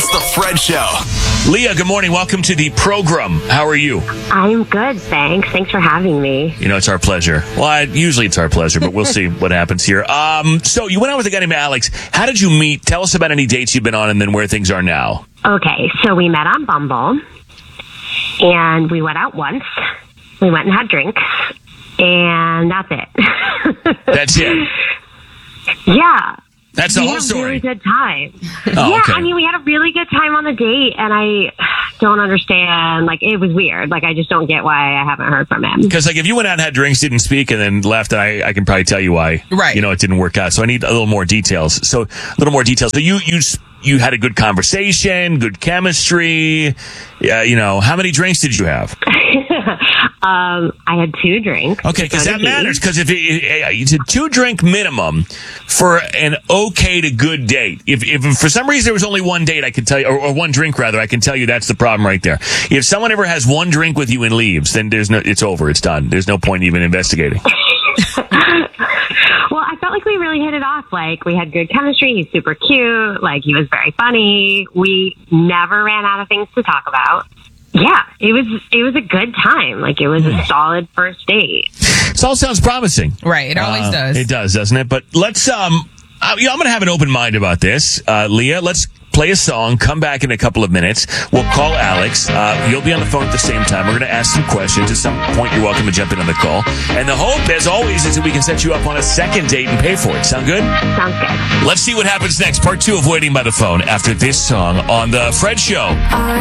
It's the Fred Show. Leah, good morning. Welcome to the program. How are you? I'm good, thanks. Thanks for having me. You know, it's our pleasure. Well, usually it's our pleasure, but we'll see what happens here. So you went out with a guy named Alex. How did you meet? Tell us about any dates you've been on and then where things are now. Okay, so we met on Bumble, and we went out once. We went and had drinks, and that's it. That's it? Yeah. That's the we whole had a story? really good time. Oh, okay. I mean, we had a really good time on the date, and I don't understand. Like, it was weird. Like, I just don't get why I haven't heard from him. Because, like, if you went out and had drinks, didn't speak, and then left, I can probably tell you why. Right. You know, it didn't work out. So I need a little more details. So you had a good conversation, good chemistry. You know, how many drinks did you have? I had 2 drinks. Okay, because that matters. Because if it's a 2-drink minimum for an okay to good date. If for some reason there was only one date, I can tell you, or 1 drink rather, I can tell you that's the problem right there. If someone ever has 1 drink with you and leaves, then it's over. It's done. There's no point even investigating. Well, I felt like we really hit it off. Like, we had good chemistry. He's super cute. Like, he was very funny. We never ran out of things to talk about. Yeah, it was a good time. Like, it was a solid first date. This all sounds promising. Right, it always does. It does, doesn't it? But let's, I'm going to have an open mind about this. Leah, let's play a song, come back in a couple of minutes. We'll call Alex. You'll be on the phone at the same time. We're going to ask some questions. At some point, you're welcome to jump in on the call. And the hope, as always, is that we can set you up on a second date and pay for it. Sound good? Sounds good. Let's see what happens next. Part 2 of Waiting by the Phone after this song on The Fred Show.